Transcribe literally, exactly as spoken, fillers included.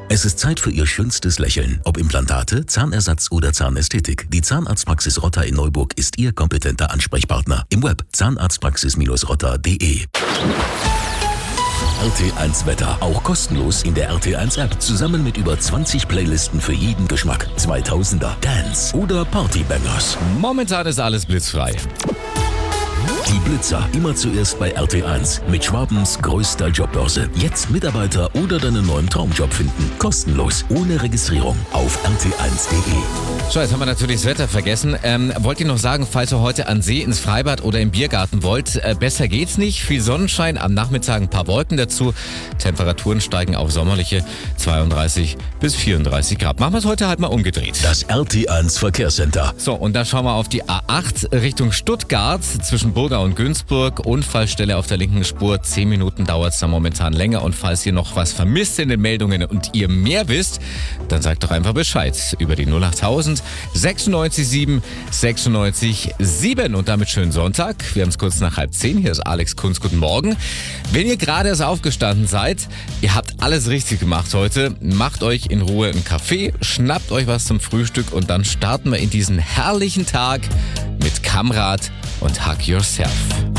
Es ist Zeit für Ihr schönstes Lächeln. Ob Implantate, Zahnersatz oder Zahnästhetik. Die Zahnarztpraxis Rotter in Neuburg ist Ihr kompetenter Ansprechpartner. Im Web zahnarztpraxis rotter punkt de. R T eins Wetter. Auch kostenlos in der R T eins App. Zusammen mit über zwanzig Playlisten für jeden Geschmack. zweitausender, Dance oder Partybangers. Momentan ist alles blitzfrei. Die Blitzer. Immer zuerst bei R T eins. Mit Schwabens größter Jobbörse. Jetzt Mitarbeiter oder deinen neuen Traumjob finden. Kostenlos. Ohne Registrierung. Auf R T eins punkt de. So, jetzt haben wir natürlich das Wetter vergessen. Ähm, wollt ihr noch sagen, falls ihr heute an See, ins Freibad oder im Biergarten wollt, äh, besser geht's nicht. Viel Sonnenschein, am Nachmittag ein paar Wolken dazu. Temperaturen steigen auf sommerliche zweiunddreißig bis vierunddreißig Grad. Machen wir es heute halt mal umgedreht. Das R T eins Verkehrscenter. So, und dann schauen wir auf die A acht Richtung Stuttgart zwischen Burgau und Günzburg. Unfallstelle auf der linken Spur. Zehn Minuten dauert es da momentan länger. Und falls ihr noch was vermisst in den Meldungen und ihr mehr wisst, dann sagt doch einfach Bescheid über die null achttausend sechsundneunzig sieben sechsundneunzig sieben. Und damit schönen Sonntag. Wir haben es kurz nach halb zehn. Hier ist Alex Kunz. Guten Morgen. Wenn ihr gerade erst aufgestanden seid, ihr habt alles richtig gemacht heute. Macht euch in Ruhe einen Kaffee, schnappt euch was zum Frühstück und dann starten wir in diesen herrlichen Tag mit Kamrat und Hug Yourself.